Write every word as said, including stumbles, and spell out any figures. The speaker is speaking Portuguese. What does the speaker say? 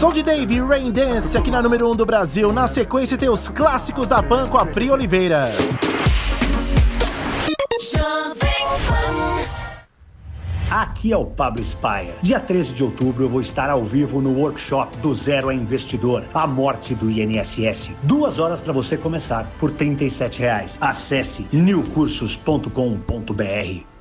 Som de Dave, Rain Dance, aqui na número um do Brasil. Na sequência tem os clássicos da Pan com a Pri Oliveira. Aqui é o Pablo Spire. Dia treze de outubro eu vou estar ao vivo no workshop do Zero a Investidor, a morte do I N S S. Duas horas para você começar por trinta e sete reais. Acesse new cursos ponto com ponto b r.